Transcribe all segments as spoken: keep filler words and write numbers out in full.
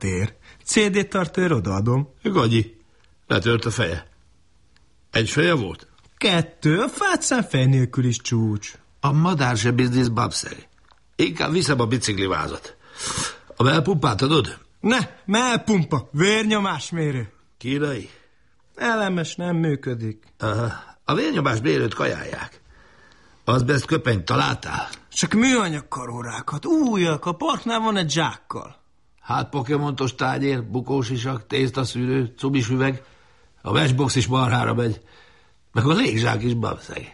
tér. cé dé tartóért odaadom. Gagyi, letört a feje. Egy feje volt? Kettő, a fátszám fej nélkül is csúcs. A madár se biznisz, babszeg. Inkább viszem a biciklivázat. A mellpumpát adod? Ne, mellpumpa, vérnyomásmérő. Kínai? Elemes, nem működik. Aha. A vérnyomásmérőt kajálják. Azbest köpenyt találtál? Csak műanyag karórákat, újak, a parknál van egy zsákkal. Hát pokémontos tányér, bukósisak, tésztaszűrő, cumis üveg, a matchbox is marhára megy, meg a légzsák is, babszeg.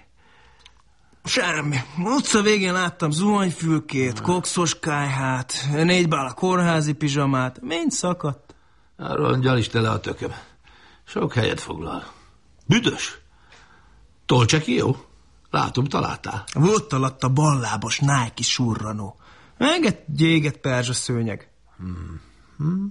Semmi. Utca végén láttam zuhanyfülkét, kokszos kályhát, négy bál a kórházi pizsamát, mind szakadt. A rongyal is tele a tököm. Sok helyet foglal. Büdös? Tolcseki jó? Látom, találtál. Volt alatt a ballábos Nike surranó. Meg egy éget perzsaszőnyeg. Hmm. Hmm.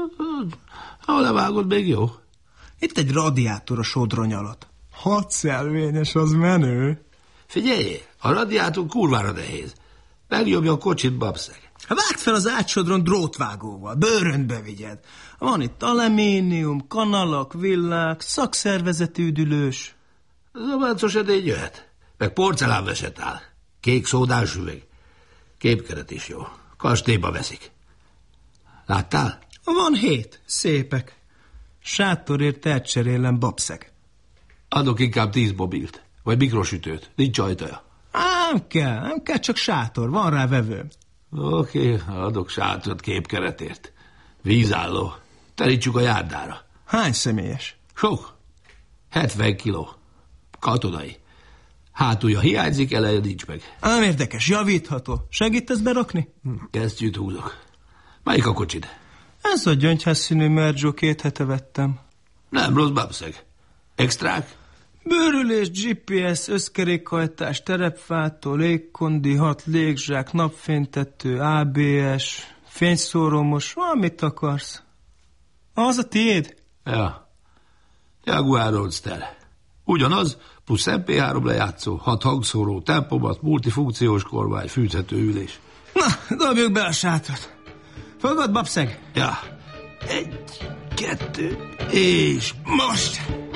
Ha levágod, még jó. Itt egy radiátor a sodrony alatt. Hat szelvényes, az menő. Figyelj, a radiátor kurvára nehéz. Megnyomja a kocsit, babszeg. Ha vágd fel az átsodron drótvágóval, bőröntbe vigyed. Van itt alumínium, kanalak, villák, szakszervezetűdülős. Az a máncos edény jöhet. Meg porcelánveset áll. Kék szódás üveg. Képkeret is jó. Kastélyba veszik. Láttál? Van hét. Szépek. Sátorért elcserélem, babszeg. Adok inkább tíz mobilt. Vagy mikrosütőt. Nincs ajtaja. Nem kell, nem kell, csak sátor. Van rá vevő. Oké, okay, adok sátrat képkeretért. Vízálló. Terítsük a járdára. Hány személyes? Sok. hetven kiló. Katonai. Hátulja hiányzik, eleje nincs meg. Ám érdekes, javítható. Segítesz berakni? Kesztyűt húzok. Melyik a kocsid? Ez a gyöngyhászszínű Merdzsó, két hete vettem. Nem rossz, babszeg. Extrák? Bőrülés, gé pé es, összkerékhajtás, terepfátó, légkondi, hat légzsák, napfénytető, á bé es, fényszóromos, valamit akarsz. Az a tiéd? Ja. Jaguar Roadster. Ugyanaz, plusz em pé három lejátszó, hat hangszóró, tempomat, multifunkciós kormány, fűthető ülés. Na, dobjuk be a sátrat. Fogod, babszeg? Ja. Egy, kettő, és most!